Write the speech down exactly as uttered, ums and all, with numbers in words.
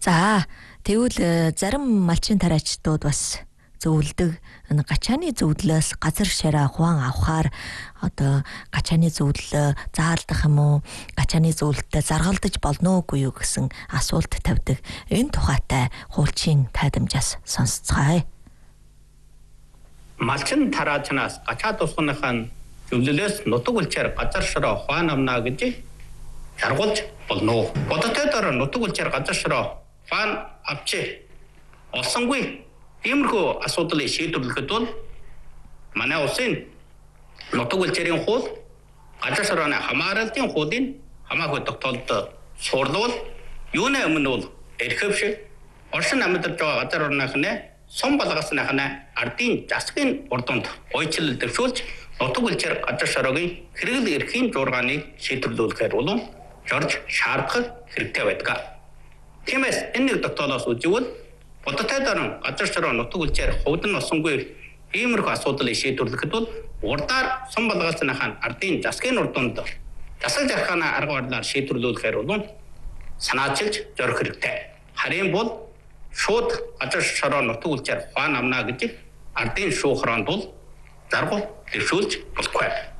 За тэгвэл зарим малчин тариачдууд бас зөвлөдөг гачааны зөвлөлөөс газар шараа хуан авахаар одоо гачааны зөвлөлөө заалдах юм уу, гачааны зөвлөлтөд заргалдаж болно уугүй юу гэсэн асуулт тавьдаг. Энэ тухайтай хуульчийн тайдамжаас сонсцгаая. Малчин тараачнаас гачаа тусгахын зөвлөлөөс нутаг үлчээр газар шараа хуан авна гэж жаргуулж болно. Бодотойдоор нутаг үлчээр газар шараа хуан авчи олсонгүй иймэрхүү асуудлыг шийдвэрлэхэд бол манай улсын нутаг үлчээрийн хууль газар шарааны хамааралтын хуулийн хамаагүй тогтоолд суурлуул юуны өмнө бол эрхэвш оршин амьдарч байгаа газар орныхны сум балгасныхны ардын засгийн урдунд ойчлол дэвшүүлж нутаг үлчээр газар шараагийн хэрэгэл эрхийн жургааныг шийдвэрлүүлэхээр болон жорж шаардах хэрэгтэй байдаг. Тиймээс энэ нэг тогтоолоос үзвэл бодотойдоор газар шараа нутаг үлчээр хувьд нь олсонгүй иймэрхүү асуудлыг шийдвэрлэхэд бол урдаар сум балгасныхаа ардын засгийн урдунд засаг зархааны арга барилаар шийдвэрлүүлэхээр болон санаачилж зорих хэрэгтэй. Харин бол шууд газар шараа нутаг үлчээр хуан авна гэж ардын шүүх хороонд бол заргуу дэвшүүлж болохгүй.